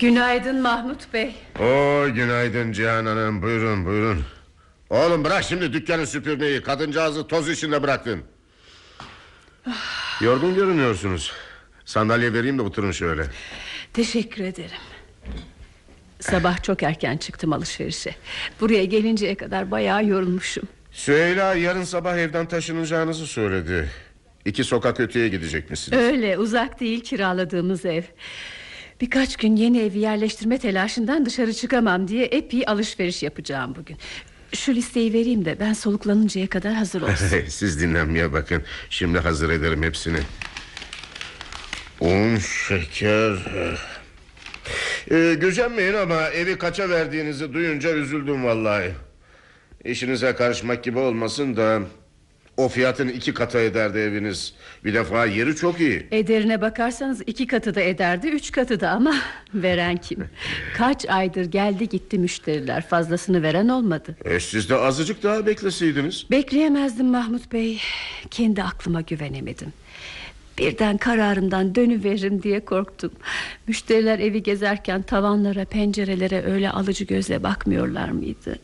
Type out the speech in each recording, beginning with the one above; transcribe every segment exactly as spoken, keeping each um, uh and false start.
Günaydın Mahmut Bey. Oo, günaydın Cihan Hanım, buyurun buyurun. Oğlum bırak şimdi dükkanı süpürmeyi. Kadıncağızı toz içinde bıraktın. Yorgun görünüyorsunuz. Sandalye vereyim de oturun şöyle. Teşekkür ederim. Sabah çok erken çıktım alışverişe. Buraya gelinceye kadar bayağı yorulmuşum. Süheyla yarın sabah evden taşınacağınızı söyledi. İki sokak öteye gidecekmişsiniz. Öyle, uzak değil kiraladığımız ev. Birkaç gün yeni evi yerleştirme telaşından dışarı çıkamam diye epey alışveriş yapacağım bugün. Şu listeyi vereyim de ben soluklanıncaya kadar hazır olsun. Siz dinlenmeye bakın. Şimdi hazır ederim hepsini. Un, şeker. Ee, gücenmeyin ama evi kaça verdiğinizi duyunca üzüldüm vallahi. İşinize karışmak gibi olmasın da o fiyatın iki katı ederdi eviniz. Bir defa yeri çok iyi. Ederine bakarsanız iki katı da ederdi, üç katı da, ama veren kim? Kaç aydır geldi gitti müşteriler, fazlasını veren olmadı. E, siz de azıcık daha bekleseydiniz. Bekleyemezdim Mahmut Bey. Kendi aklıma güvenemedim. Birden kararımdan dönüveririm diye korktum. Müşteriler evi gezerken tavanlara, pencerelere öyle alıcı gözle bakmıyorlar mıydı?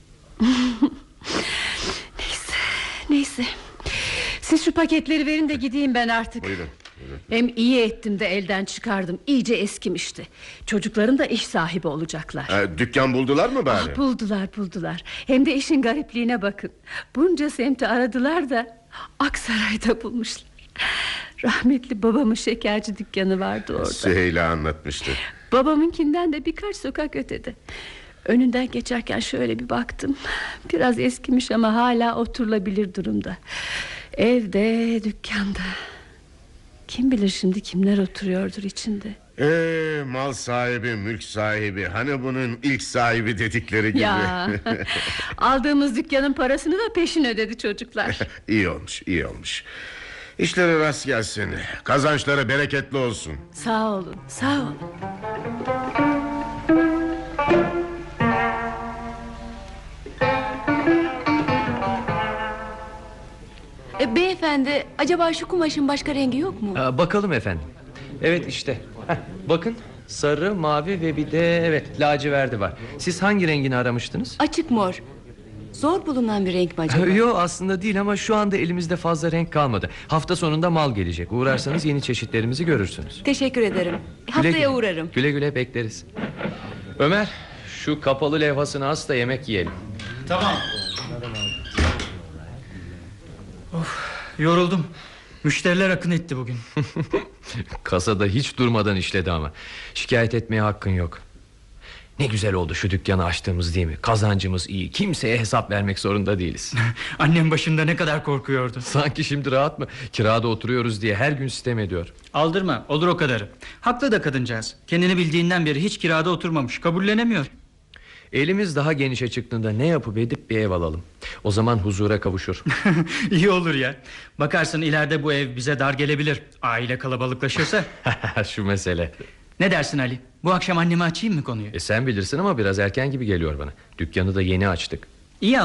Neyse, neyse. Siz şu paketleri verin de gideyim ben artık. Buyurun, buyurun. Hem iyi ettim de elden çıkardım. İyice eskimişti. Çocuklarım da iş sahibi olacaklar. E, dükkan buldular mı bari? Ah, buldular buldular. Hem de işin garipliğine bakın. Bunca semti aradılar da Aksaray'da bulmuşlar. Rahmetli babamın şekerci dükkanı vardı orada. Süheyla anlatmıştı. Babamınkinden de birkaç sokak ötede. Önünden geçerken şöyle bir baktım. Biraz eskimiş ama hala oturulabilir durumda. Evde, dükkanda. Kim bilir şimdi kimler oturuyordur içinde. Ee, mal sahibi, mülk sahibi. Hani bunun ilk sahibi dedikleri gibi. Ya, aldığımız dükkanın parasını da peşin ödedi çocuklar. İyi olmuş, iyi olmuş. İşleri rast gelsin. Kazançları bereketli olsun. Sağ olun, sağ olun. E, beyefendi, acaba şu kumaşın başka rengi yok mu? Aa, bakalım efendim. Evet işte. Heh, bakın, sarı, mavi ve bir de evet laciverdi var. Siz hangi rengini aramıştınız? Açık mor. Zor bulunan bir renk mi acaba? Yok aslında değil ama şu anda elimizde fazla renk kalmadı. Hafta sonunda mal gelecek. Uğrarsanız yeni çeşitlerimizi görürsünüz. Teşekkür ederim. Haftaya güle, uğrarım. Güle güle bekleriz. Ömer, şu kapalı levhasını as da yemek yiyelim. Tamam. Of, yoruldum. Müşteriler akın etti bugün. Kasada hiç durmadan işledi ama. Şikayet etmeye hakkın yok. Ne güzel oldu şu dükkanı açtığımız, değil mi? Kazancımız iyi. Kimseye hesap vermek zorunda değiliz. Annem başında ne kadar korkuyordu. Sanki şimdi rahat mı? Kirada oturuyoruz diye her gün sitem ediyor. Aldırma, olur o kadarı. Haklı da kadıncağız. Kendini bildiğinden beri hiç kirada oturmamış. Kabullenemiyor. Elimiz daha genişe çıktığında ne yapıp edip bir ev alalım. O zaman huzura kavuşur. İyi olur ya. Bakarsın ileride bu ev bize dar gelebilir. Aile kalabalıklaşırsa. Şu mesele. Ne dersin Ali? Bu akşam anneme açayım mı konuyu? E sen bilirsin ama biraz erken gibi geliyor bana. Dükkanı da yeni açtık.